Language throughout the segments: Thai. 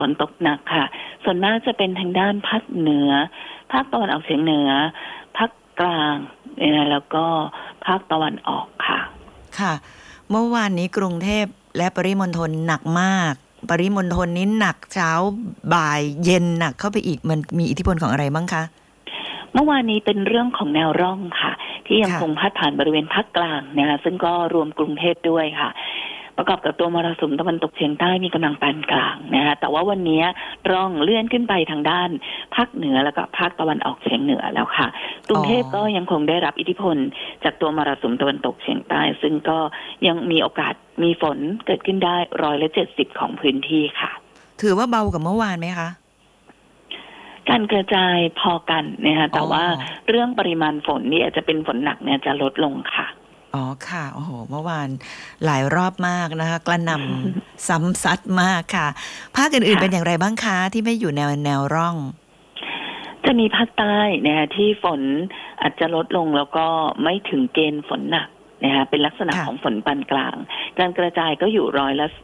ฝนตกหนักค่ะส่วนมากจะเป็นทางด้านภาคเหนือภาคตะวันออกเฉียงเหนือภาคกลางแล้วก็ภาคตะวันออกค่ะค่ะเมื่อวานนี้กรุงเทพและปริมณฑลหนักมากปริมณฑลนี้หนักเช้าบ่ายเย็นหนักเข้าไปอีกมันมีอิทธิพลของอะไรบ้างคะเมื่อวานนี้เป็นเรื่องของแนวร่องค่ะที่ยังคงพาดผ่านบริเวณภาคกลางนะคะซึ่งก็รวมกรุงเทพด้วยค่ะประกอบกับตัวมรสุมตะวันตกเฉียงใต้มีกำลังปานกลางนะคะแต่ว่าวันนี้ร่องเลื่อนขึ้นไปทางด้านภาคเหนือแล้วก็ภาคตะวันออกเฉียงเหนือแล้วค่ะกรุงเทพก็ยังคงได้รับอิทธิพลจากตัวมรสุมตะวันตกเฉียงใต้ซึ่งก็ยังมีโอกาสมีฝนเกิดขึ้นได้170%ของพื้นที่ค่ะถือว่าเบากว่าเมื่อวานไหมคะการกระจายพอกันนะคะแต่ว่าเรื่องปริมาณฝนนี่อาจจะเป็นฝนหนักเนี่ยจะลดลงค่ะอ๋อค่ะโอ้โหเมื่อวานหลายรอบมากนะคะกระหน่ำซ้ำซัดมากค่ะภาคอื่นๆเป็นอย่างไรบ้างคะที่ไม่อยู่แนวร่องจะมีภาคใต้นะคะที่ฝนอาจจะลดลงแล้วก็ไม่ถึงเกณฑ์ฝนหนักนะคะเป็นลักษณะของฝนปานกลางการกระจายก็อยู่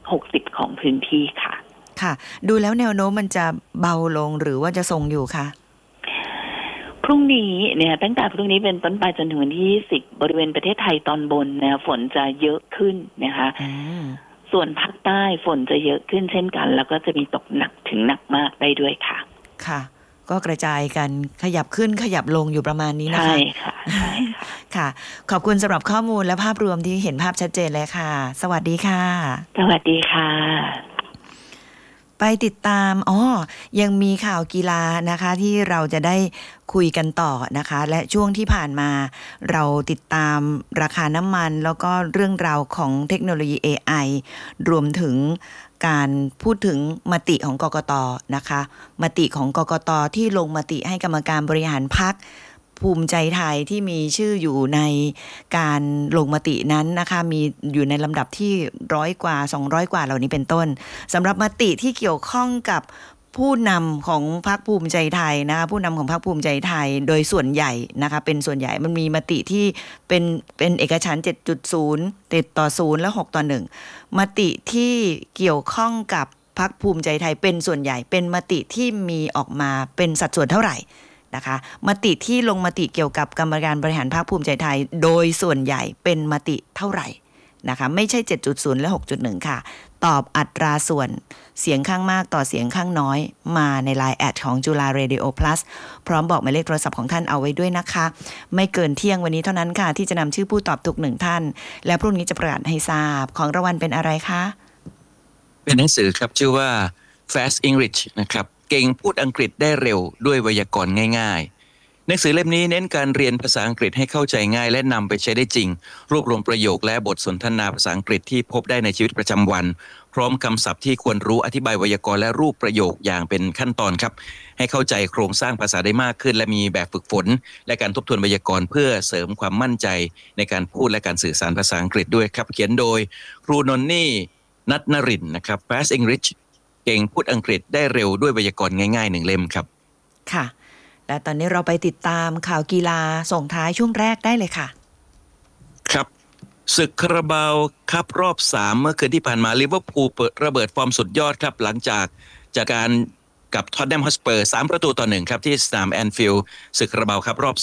60%ของพื้นที่ค่ะค่ะดูแล้วแนวโน้มมันจะเบาลงหรือว่าจะทรงอยู่คะพรุ่งนี้เนี่ยตั้งแต่พรุ่งนี้เป็นต้นไปจนถึงวันที่20บริเวณประเทศไทยตอนบนนะฝนจะเยอะขึ้นนะคะส่วนภาคใต้ฝนจะเยอะขึ้นเช่นกันแล้วก็จะมีตกหนักถึงหนักมากได้ด้วยค่ะค่ะก็กระจายกันขยับขึ้นขยับลงอยู่ประมาณนี้นะคะใช่ค่ะใช่ค่ะค่ะขอบคุณสำหรับข้อมูลและภาพรวมที่เห็นภาพชัดเจนเลยค่ะสวัสดีค่ะสวัสดีค่ะไปติดตามยังมีข่าวกีฬานะคะที่เราจะได้คุยกันต่อนะคะและช่วงที่ผ่านมาเราติดตามราคาน้ำมันแล้วก็เรื่องราวของเทคโนโลยี AI รวมถึงการพูดถึงมติของกกต.นะคะมติของกกต.ที่ลงมติให้กรรมการบริหารพรรคภูมิใจไทยที่มีชื่ออยู่ในการลงมตินั้นนะคะมีอยู่ในลำดับที่100 กว่า200 กว่าเหล่านี้เป็นต้นสำหรับมติที่เกี่ยวข้องกับผู้นำของพรรคภูมิใจไทยนะคะผู้นำของพรรคภูมิใจไทยโดยส่วนใหญ่นะคะเป็นส่วนใหญ่มันมีมติที่เป็นเอกฉันท์ 7.0 7-0และ6-1มติที่เกี่ยวข้องกับพรรคภูมิใจไทยเป็นส่วนใหญ่เป็นมติที่มีออกมาเป็นสัดส่วนเท่าไหร่นะคะมติที่ลงมติเกี่ยวกับกรรมการบริหารพรรคภูมิใจไทยโดยส่วนใหญ่เป็นมติเท่าไหร่นะคะไม่ใช่ 7.0 และ 6.1 ค่ะตอบอัตราส่วนเสียงข้างมากต่อเสียงข้างน้อยมาใน LINE แอดของจุฬา Radio Plus พร้อมบอกหมายเลขโทรศัพท์ของท่านเอาไว้ด้วยนะคะไม่เกินเที่ยงวันนี้เท่านั้นค่ะที่จะนำชื่อผู้ตอบถูก1ท่านและพรุ่งนี้จะประกาศให้ทราบของรางวัลเป็นอะไรคะเป็นหนังสือครับชื่อว่า Fast English นะครับเก่งพูดอังกฤษได้เร็วด้วยไวยากรณ์ง่ายๆหนังสือเล่มนี้เน้นการเรียนภาษาอังกฤษให้เข้าใจง่ายและนำไปใช้ได้จริงรวบรวมประโยคและบทสนทนาภาษาอังกฤษที่พบได้ในชีวิตประจำวันพร้อมคำศัพท์ที่ควรรู้อธิบายไวยากรณ์และรูปประโยคอย่างเป็นขั้นตอนครับให้เข้าใจโครงสร้างภาษาได้มากขึ้นและมีแบบฝึกฝนและการทบทวนไวยากรณ์เพื่อเสริมความมั่นใจในการพูดและการสื่อสารภาษาอังกฤษด้วยครับเขียนโดยครูนนนี่นัทนรินทร์นะครับ Fast English เก่งพูดอังกฤษได้เร็วด้วยไวยากรณ์ง่ายๆ1เล่มครับค่ะและตอนนี้เราไปติดตามข่าวกีฬาส่งท้ายช่วงแรกได้เลยค่ะครับศึกคาราบาวคัพรอบ3เมื่อคืนที่ผ่านมาลิเวอร์พูลเปิดระเบิดฟอร์มสุดยอดครับหลังจากการกับท็อตแนมฮอตสเปอร์3-1ครับที่สนามแอนฟิลด์ศึกคาราบาวคัพรอบ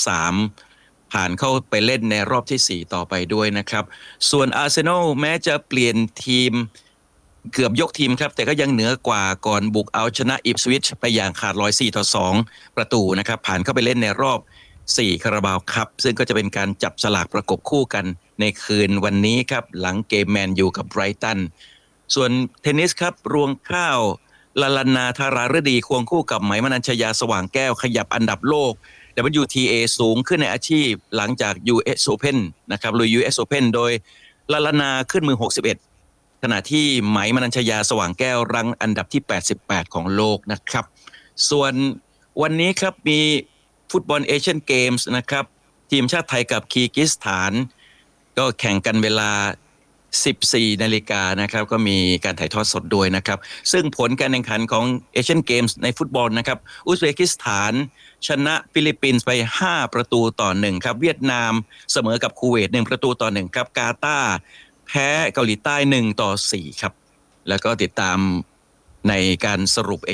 3ผ่านเข้าไปเล่นในรอบที่4ต่อไปด้วยนะครับส่วนอาร์เซนอลแม้จะเปลี่ยนทีมเกือบยกทีมครับแต่ก็ยังเหนือกว่าก่อนบุกเอาชนะอิปสวิชไปอย่างขาดลอย4-2ประตูนะครับผ่านเข้าไปเล่นในรอบ4คาราบาวคัพซึ่งก็จะเป็นการจับฉลากประกบคู่กันในคืนวันนี้ครับหลังเกมแมนยูกับไบรตันส่วนเทนนิสครับรวงข้าวลาลานาธาราฤดีควงคู่กับไหมมนัญชยาสว่างแก้วขยับอันดับโลก WTA สูงขึ้นในอาชีพหลังจาก US Open นะครับลุย US Open โดยลาลานาขึ้นมือ61ขณะที่ไหมมนัญชยาสว่างแก้วรั้งอันดับที่88ของโลกนะครับส่วนวันนี้ครับมีฟุตบอลเอเชียนเกมส์นะครับทีมชาติไทยกับคีร์กิสถานก็แข่งกันเวลา 14 นาฬิกานะครับก็มีการถ่ายทอดสดด้วยนะครับซึ่งผลการแข่งขันของเอเชียนเกมส์ในฟุตบอลนะครับอุซเบกิสถานชนะฟิลิปปินส์ไป5-1ครับเวียดนามเสมอกับคูเวต1-1ครับกาตาร์แพ้เกาหลีใต้1-4ครับแล้วก็ติดตามในการสรุป